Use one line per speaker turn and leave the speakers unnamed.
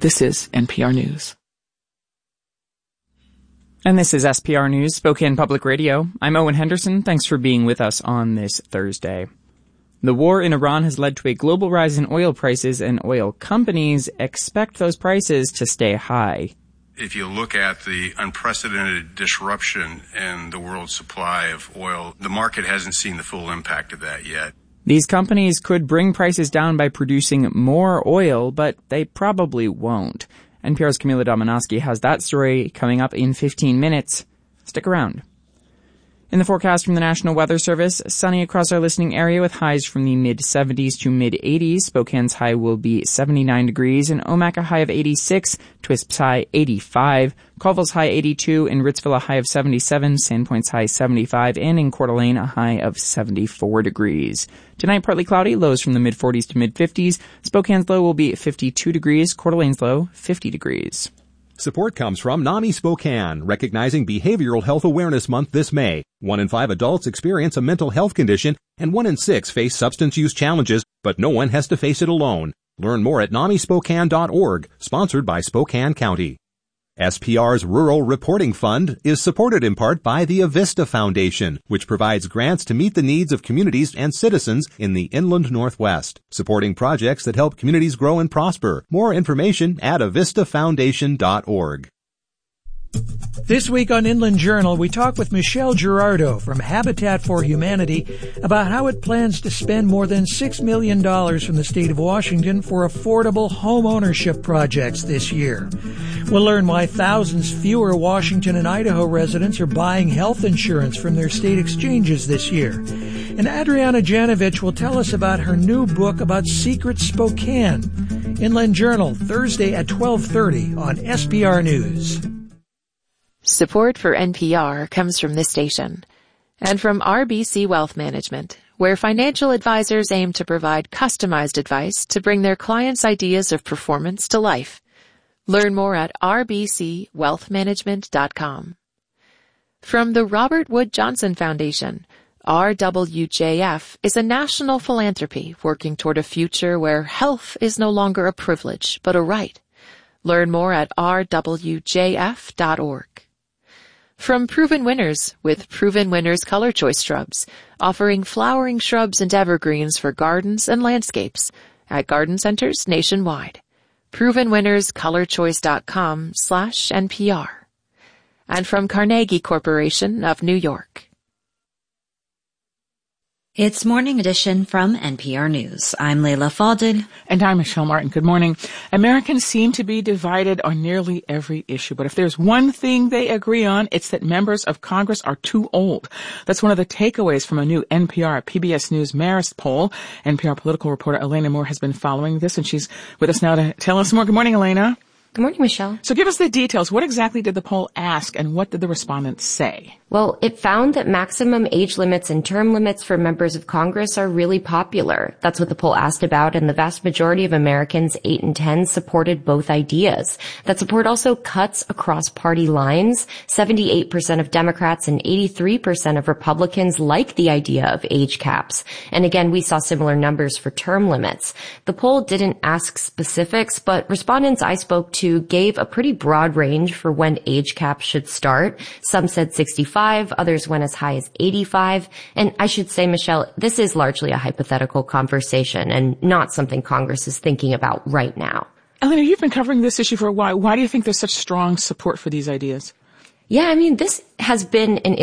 This is NPR News.
And this is SPR News, Spokane Public Radio. I'm Owen Henderson. Thanks for being with us on this Thursday. The war in Iran has led to a global rise in oil prices, and oil companies expect those prices to stay high.
If you look at the unprecedented disruption in the world supply of oil, the market hasn't seen the full impact of that yet.
These companies could bring prices down by producing more oil, but they probably won't. NPR's Camila Domonoske has that story coming up in 15 minutes. Stick around. In the forecast from the National Weather Service, sunny across our listening area with highs from the mid-70s to mid-80s. Spokane's high will be 79 degrees, and Omak a high of 86, Twisp's high 85, Colville's high 82, in Ritzville a high of 77, Sandpoint's high 75, and in Coeur d'Alene a high of 74 degrees. Tonight, partly cloudy, lows from the mid-40s to mid-50s. Spokane's low will be 52 degrees, Coeur d'Alene's low 50 degrees.
Support comes from NAMI Spokane, recognizing Behavioral Health Awareness Month this May. 1 in 5 adults experience a mental health condition, and 1 in 6 face substance use challenges, but no one has to face it alone. Learn more at NAMISpokane.org, sponsored by Spokane County. SPR's Rural Reporting Fund is supported in part by the Avista Foundation, which provides grants to meet the needs of communities and citizens in the inland Northwest, supporting projects that help communities grow and prosper. More information at avistafoundation.org.
This week on Inland Journal, we talk with Michelle Girardo from Habitat for Humanity about how it plans to spend more than $6 million from the state of Washington for affordable home ownership projects this year. We'll learn why thousands fewer Washington and Idaho residents are buying health insurance from their state exchanges this year. And Adriana Janovich will tell us about her new book about Secret Spokane. Inland Journal, Thursday at 12:30 on SPR News.
Support for NPR comes from this station and from RBC Wealth Management, where financial advisors aim to provide customized advice to bring their clients' ideas of performance to life. Learn more at rbcwealthmanagement.com. From the Robert Wood Johnson Foundation, RWJF is a national philanthropy working toward a future where health is no longer a privilege but a right. Learn more at rwjf.org. From Proven Winners, with Proven Winners Color Choice Shrubs, offering flowering shrubs and evergreens for gardens and landscapes at garden centers nationwide. ProvenWinnersColorChoice.com/NPR. And from Carnegie Corporation of New York.
It's Morning Edition from NPR News. I'm Leila Fadel.
And I'm Michelle Martin. Good morning. Americans seem to be divided on nearly every issue, but if there's one thing they agree on, it's that members of Congress are too old. That's one of the takeaways from a new NPR PBS News Marist poll. NPR political reporter Elena Moore has been following this, and she's with us now to tell us more. Good morning, Elena.
Good morning, Michelle.
So give us the details. What exactly did the poll ask, and what did the respondents say?
Well, it found that maximum age limits and term limits for members of Congress are really popular. That's what the poll asked about, and the vast majority of Americans, 8 in 10, supported both ideas. That support also cuts across party lines. 78% of Democrats and 83% of Republicans like the idea of age caps. And again, we saw similar numbers for term limits. The poll didn't ask specifics, but respondents I spoke to gave a pretty broad range for when age caps should start. Some said 65. Others went as high as 85. And I should say, Michelle, this is largely a hypothetical conversation and not something Congress is thinking about right now.
Elena, you've been covering this issue for a while. Why do you think there's such strong support for these ideas?
Yeah, I mean, this has been an